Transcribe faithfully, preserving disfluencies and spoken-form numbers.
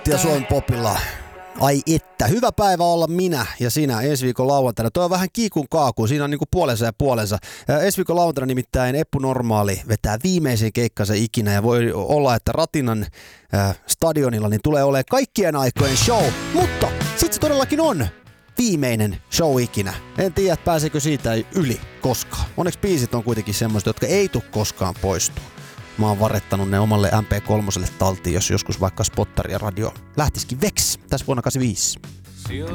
Ja Suomen popilla. Ai että, hyvä päivä olla minä ja sinä ensi viikon lauantaina. Toi on vähän kiikun kaaku, siinä on niinku puolensa ja puolensa. Ensi viikon lauantaina nimittäin Eppu Normaali vetää viimeisen keikkansa ikinä ja voi olla, että Ratinan äh, stadionilla niin tulee olemaan kaikkien aikojen show, mutta sit se todellakin on viimeinen show ikinä. En tiedä, pääseekö siitä yli koskaan. Onneksi biisit on kuitenkin semmoista, jotka ei tule koskaan poistua. Mä oon varettanut ne omalle M P kolme taltiin, jos joskus vaikka spottari ja radio lähtisikin veks tässä vuonna kahdeksankymmentäviisi.